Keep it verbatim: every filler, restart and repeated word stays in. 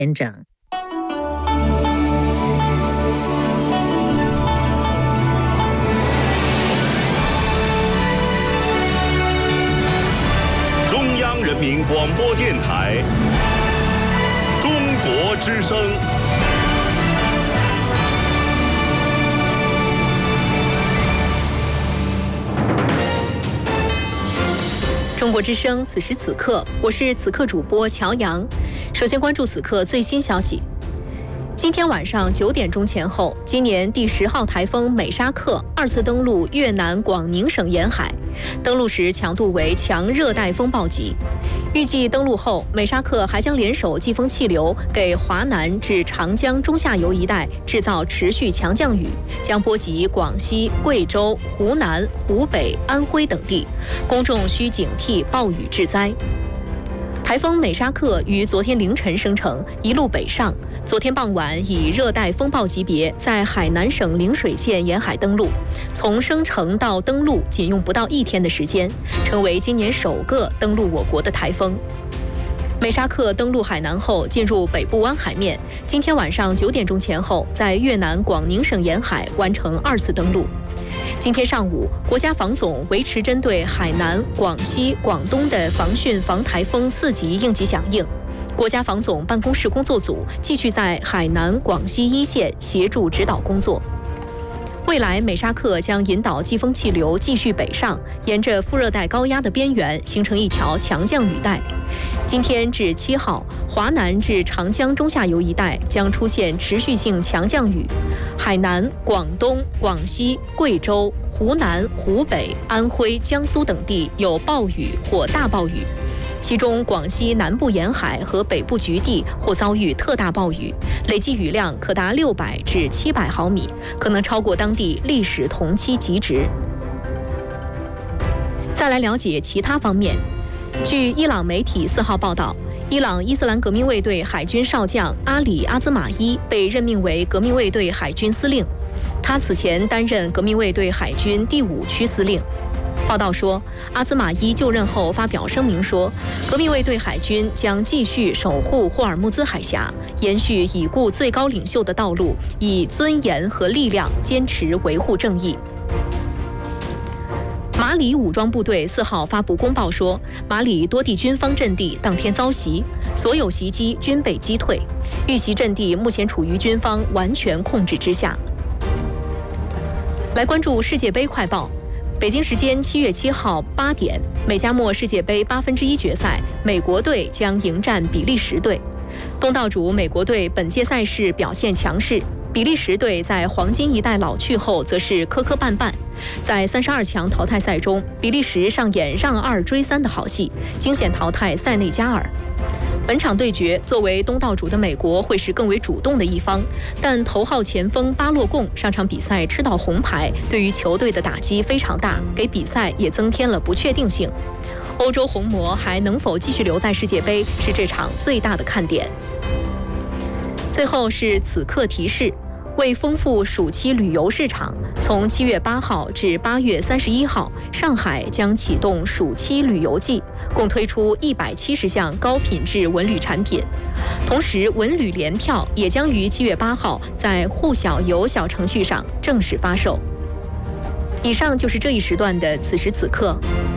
验证。 中央人民广播电台中国之声。 中国之声，此时此刻，我是此刻主播乔阳。首先关注此刻最新消息。今天晚上九点钟前后，今年第十号台风美沙克二次登陆越南广宁省沿海，登陆时强度为强热带风暴级。预计登陆后，美沙克还将联手季风气流，给华南至长江中下游一带制造持续强降雨，将波及广西、贵州、湖南、湖北、安徽等地，公众需警惕暴雨致灾。台风美沙克于昨天凌晨生成，一路北上。昨天傍晚以热带风暴级别在海南省陵水县沿海登陆，从生成到登陆仅用不到一天的时间，成为今年首个登陆我国的台风。美沙克登陆海南后进入北部湾海面，今天晚上九点钟前后在越南广宁省沿海完成二次登陆。今天上午，国家防总维持针对海南、广西、广东的防汛防台风四级应急响应。国家防总办公室工作组继续在海南、广西一线协助指导工作。未来，美沙克将引导季风气流继续北上，沿着副热带高压的边缘形成一条强降雨带。今天至七号，华南至长江中下游一带将出现持续性强降雨，海南、广东、广西、贵州、湖南、湖北、安徽、江苏等地有暴雨或大暴雨。其中，广西南部沿海和北部局地或遭遇特大暴雨，累计雨量可达六百至七百毫米，可能超过当地历史同期极值。再来了解其他方面。据伊朗媒体四号报道，伊朗伊斯兰革命卫队海军少将阿里阿兹马伊被任命为革命卫队海军司令，他此前担任革命卫队海军第五区司令。报道说，阿兹马伊就任后发表声明说，革命卫队海军将继续守护霍尔木兹海峡，延续已故最高领袖的道路，以尊严和力量坚持维护正义。马里武装部队四号发布公报说，马里多地军方阵地当天遭袭，所有袭击均被击退，遇袭阵地目前处于军方完全控制之下。来关注世界杯快报。北京时间七月七号八点，美加墨世界杯八分之一决赛，美国队将迎战比利时队。东道主美国队本届赛事表现强势，比利时队在黄金一代老去后则是磕磕绊绊。在三十二强淘汰赛中，比利时上演让二追三的好戏，惊险淘汰塞内加尔。本场对决，作为东道主的美国会是更为主动的一方，但头号前锋巴洛贡上场比赛吃到红牌，对于球队的打击非常大，给比赛也增添了不确定性。欧洲红魔还能否继续留在世界杯，是这场最大的看点。最后是此刻提示。为丰富暑期旅游市场，从七月八号至八月三十一号，上海将启动暑期旅游季，共推出一百七十项高品质文旅产品。同时，文旅联票也将于七月八号在沪小游小程序上正式发售。以上就是这一时段的此时此刻。